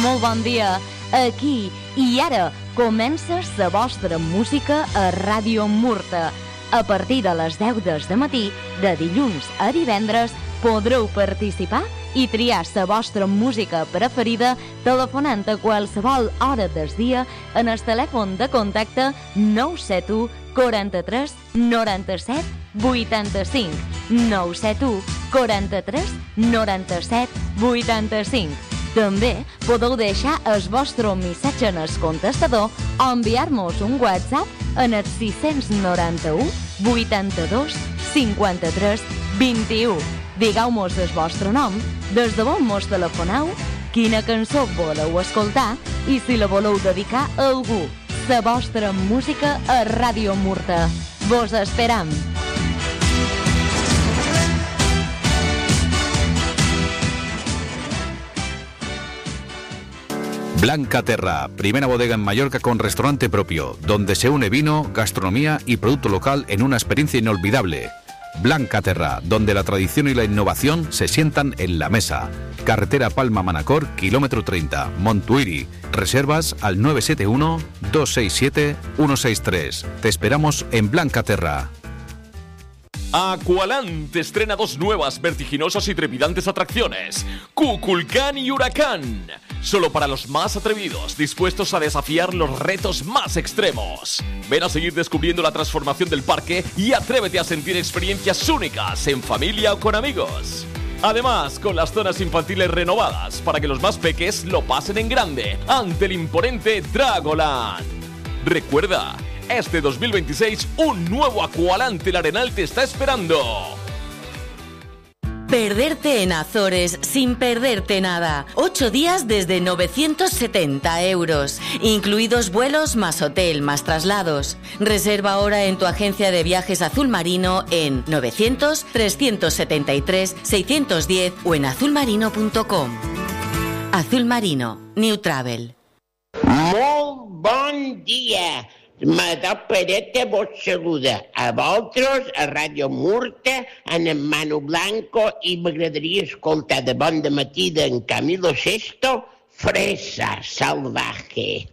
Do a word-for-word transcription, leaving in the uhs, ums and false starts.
molt bon dia. Aquí i ara comença la vostra música a Ràdio Murta. A partir de les deu del matí, de dilluns a divendres, podreu participar i triar la vostra música preferida telefonant a qualsevol hora del dia en el telèfon de contacte nou set u quaranta-tres noranta-set vuitanta-cinc nou set u quaranta-tres noranta-set vuitanta-cinc. També podeu deixar el vostre missatge en el contestador o enviar-nos un WhatsApp en el sis nou u vuitanta-dos cinquanta-tres vint-i-u. Digueu-nos el vostre nom, des de on mos telefoneu, quina cançó voleu escoltar i si la voleu dedicar a algú. La vostra música a Ràdio Murta. Vos esperam. Blanca Terra, primera bodega en Mallorca con restaurante propio, donde se une vino, gastronomía y producto local en una experiencia inolvidable. Blanca Terra, donde la tradición y la innovación se sientan en la mesa. Carretera Palma-Manacor, kilómetro treinta, Montuïri. Reservas al nueve siete uno dos seis siete uno seis tres. Te esperamos en Blanca Terra. Aqualand estrena dos nuevas, vertiginosas y trepidantes atracciones: Kukulcán y Huracán. Solo para los más atrevidos, dispuestos a desafiar los retos más extremos. Ven a seguir descubriendo la transformación del parque y atrévete a sentir experiencias únicas en familia o con amigos. Además, con las zonas infantiles renovadas para que los más peques lo pasen en grande ante el imponente Dragoland. Recuerda, este dos mil veintiséis un nuevo Aqualand El Arenal te está esperando. Perderte en Azores sin perderte nada. Ocho días desde novecientos setenta euros. Incluidos vuelos más hotel más traslados. Reserva ahora en tu agencia de viajes Azul Marino en novecientos, trescientos setenta y tres, seiscientos diez o en azulmarino punto com. Azul Marino, New Travel. Molt bon dia! Madó Perete vos saluda. A vosaltres, a Ràdio Murta, en en Manu Blanco, i m'agradaria escoltar de bon dematí d'en Camilo Sesto, Fresa Salvaje.